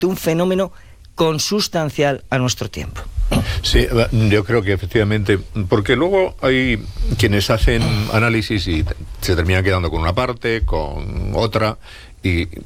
de un fenómeno consustancial a nuestro tiempo. Sí, yo creo que efectivamente, porque luego hay quienes hacen análisis y se terminan quedando con una parte, con otra, y